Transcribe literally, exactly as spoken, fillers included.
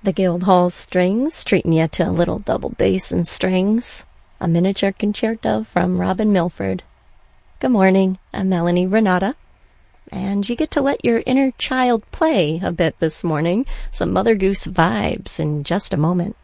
The Guildhall Strings treating you to a little double bass and strings, a miniature concerto from Robin Milford. Good morning, I'm Melanie Renata, and you get to let your inner child play a bit this morning. Some Mother Goose vibes in just a moment.